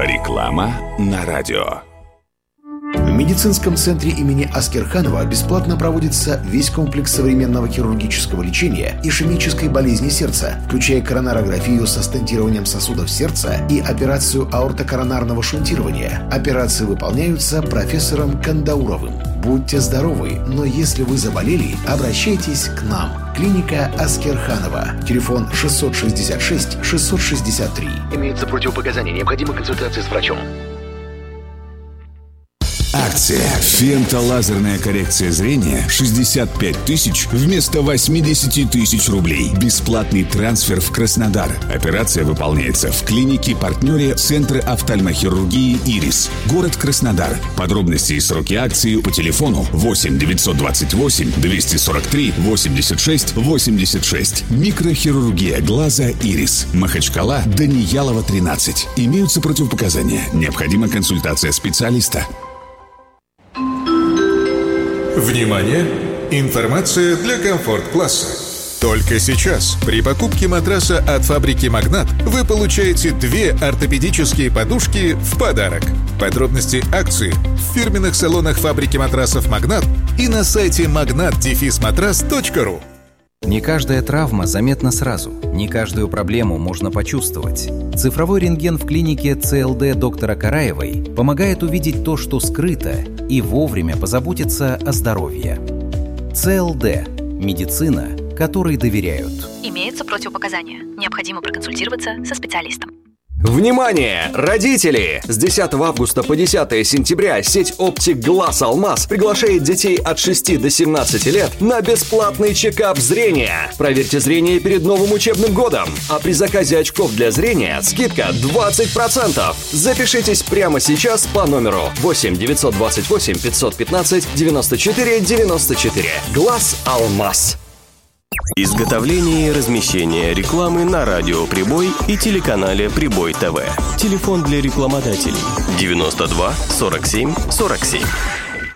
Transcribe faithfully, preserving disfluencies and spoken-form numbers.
Реклама на радио. В медицинском центре имени Аскерханова бесплатно проводится весь комплекс современного хирургического лечения ишемической болезни сердца, включая коронарографию со стентированием сосудов сердца и операцию аортокоронарного шунтирования. Операции выполняются профессором Кандауровым. Будьте здоровы, но если вы заболели, обращайтесь к нам. Клиника Аскерханова. Телефон шестьсот шестьдесят шесть шестьсот шестьдесят три. Имеются противопоказания. Необходима консультация с врачом. Акция «Фентолазерная коррекция зрения» шестьдесят пять тысяч вместо восемьдесят тысяч рублей. Бесплатный трансфер в Краснодар. Операция выполняется в клинике-партнере Центра офтальмохирургии «Ирис». Город Краснодар. Подробности и сроки акции по телефону восемь девятьсот двадцать восемь двести сорок три восемьдесят шесть восемьдесят шесть. Микрохирургия глаза «Ирис». Махачкала, Даниялова, тринадцать. Имеются противопоказания. Необходима консультация специалиста. Внимание! Информация для комфорт-класса. Только сейчас при покупке матраса от фабрики «Магнат» вы получаете две ортопедические подушки в подарок. Подробности акции в фирменных салонах фабрики матрасов «Магнат» и на сайте магнат матрас точка ру. Не каждая травма заметна сразу, не каждую проблему можно почувствовать. Цифровой рентген в клинике ЦЛД доктора Караевой помогает увидеть то, что скрыто, и вовремя позаботиться о здоровье. ЦЛД – медицина, которой доверяют. Имеются противопоказания. Необходимо проконсультироваться со специалистом. Внимание, родители! С десятого августа по десятое сентября сеть «Оптик Глаз Алмаз» приглашает детей от шести до семнадцати лет на бесплатный чекап зрения. Проверьте зрение перед новым учебным годом. А при заказе очков для зрения скидка двадцать процентов. Запишитесь прямо сейчас по номеру восемь девятьсот двадцать восемь пятьсот пятнадцать девяносто четыре девяносто четыре. Глаз Алмаз. Изготовление и размещение рекламы на радио «Прибой» и телеканале «Прибой ТВ». Телефон для рекламодателей девяносто два сорок семь сорок семь.